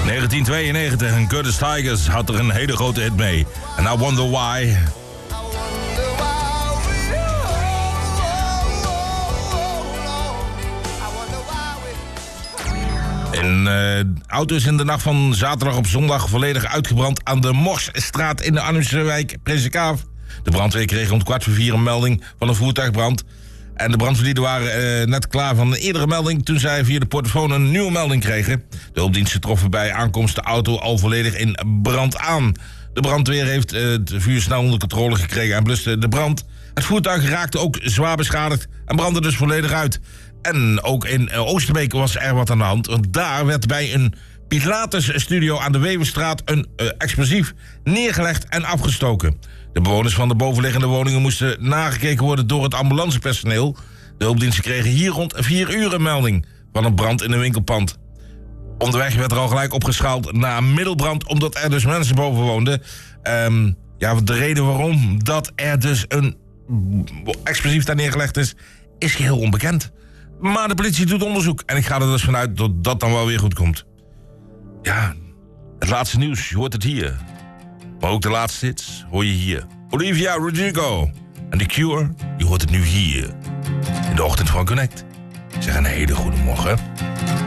1992 en Curtis Tigers had er een hele grote hit mee. And I Wonder Why. Een auto is in de nacht van zaterdag op zondag volledig uitgebrand aan de Morsstraat in de Arnhemse wijk Prinsenkaaf. De brandweer kreeg rond 3:15 een melding van een voertuigbrand. En de brandweerlieden waren net klaar van een eerdere melding toen zij via de portofoon een nieuwe melding kregen. De hulpdiensten troffen bij aankomst de auto al volledig in brand aan. De brandweer heeft het vuur snel onder controle gekregen en bluste de brand. Het voertuig raakte ook zwaar beschadigd en brandde dus volledig uit. En ook in Oosterbeek was er wat aan de hand. Want daar werd bij een Pilatus-studio aan de Weverstraat een explosief neergelegd en afgestoken. De bewoners van de bovenliggende woningen moesten nagekeken worden door het ambulancepersoneel. De hulpdiensten kregen hier rond 4 uur een melding van een brand in een winkelpand. Onderweg werd er al gelijk opgeschaald naar middelbrand, omdat er dus mensen boven woonden. De reden waarom dat er dus een explosief daar neergelegd is geheel onbekend. Maar de politie doet onderzoek en ik ga er dus vanuit dat dat dan wel weer goed komt. Ja, het laatste nieuws, je hoort het hier. Maar ook de laatste hits hoor je hier. Olivia Rodrigo en The Cure, je hoort het nu hier. In de ochtend van Connect. Ik zeg een hele goede morgen.